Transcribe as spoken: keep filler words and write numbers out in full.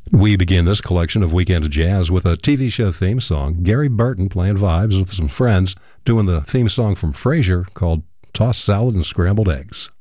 We begin this collection of Weekend of Jazz with a T V show theme song. Gary Burton playing vibes with some friends, doing the theme song from Frasier called Tossed Salad and Scrambled Eggs.